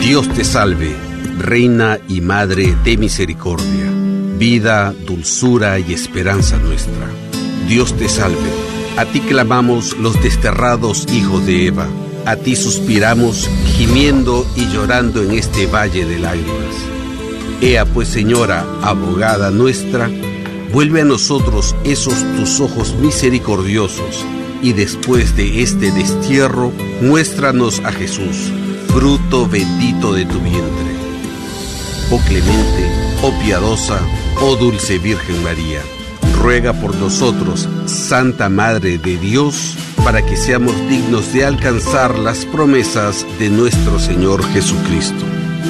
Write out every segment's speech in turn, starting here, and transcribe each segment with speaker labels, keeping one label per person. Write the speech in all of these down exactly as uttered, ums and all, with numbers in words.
Speaker 1: Dios te salve, Reina y Madre de misericordia, vida, dulzura y esperanza nuestra. Dios te salve, a ti clamamos los desterrados hijos de Eva, a ti suspiramos, gimiendo y llorando en este valle de lágrimas. Ea pues, Señora, abogada nuestra, vuelve a nosotros esos tus ojos misericordiosos, y después de este destierro, muéstranos a Jesús, fruto bendito de tu vientre. Oh clemente, oh piadosa, oh dulce Virgen María, ruega por nosotros, Santa Madre de Dios, para que seamos dignos de alcanzar las promesas de nuestro Señor Jesucristo.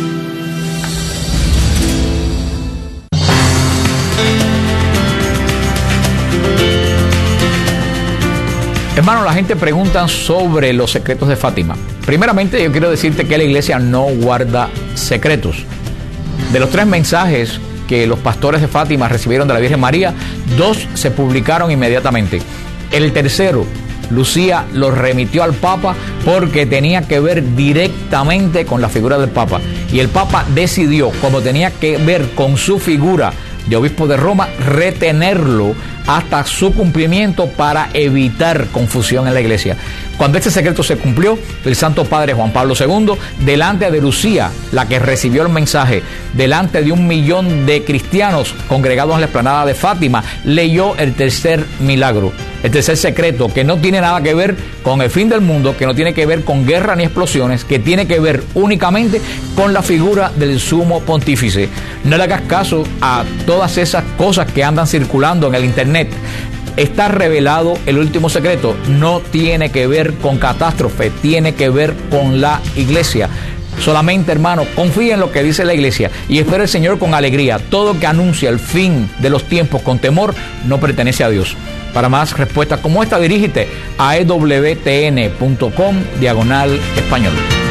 Speaker 2: Hermano, la gente pregunta sobre los secretos de Fátima. Primeramente, yo quiero decirte que la iglesia no guarda secretos. De los tres mensajes que los pastores de Fátima recibieron de la Virgen María, dos se publicaron inmediatamente. El tercero, Lucía lo remitió al Papa porque tenía que ver directamente con la figura del Papa. Y el Papa decidió, como tenía que ver con su figura de obispo de Roma, retenerlo hasta su cumplimiento para evitar confusión en la iglesia. Cuando este secreto se cumplió, el Santo Padre Juan Pablo segundo, delante de Lucía, la que recibió el mensaje, delante de un millón de cristianos congregados en la explanada de Fátima, leyó el tercer milagro, el tercer secreto, que no tiene nada que ver con el fin del mundo, que no tiene que ver con guerra ni explosiones, que tiene que ver únicamente con la figura del sumo pontífice. No le hagas caso a todas esas cosas que andan circulando en el internet. Está revelado el último secreto. No tiene que ver con catástrofe, tiene que ver con la iglesia. Solamente, hermano, confía en lo que dice la iglesia y espera el Señor con alegría. Todo que anuncia el fin de los tiempos con temor no pertenece a Dios. Para más respuestas como esta, dirígete a e w t n punto com diagonal español.